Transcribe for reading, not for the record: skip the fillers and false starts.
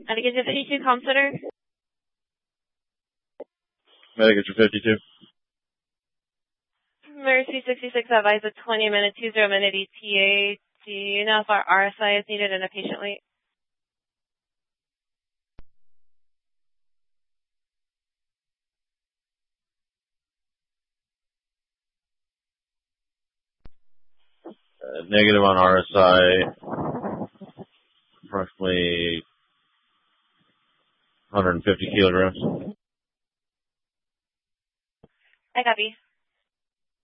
Medication 52 Com Center. Medication 52. Mercy 66 advised a 20-minute, 20-minute ETA. Do you know if our RSI is needed in a patient wait? Negative on RSI, approximately 150 kilograms. I copy.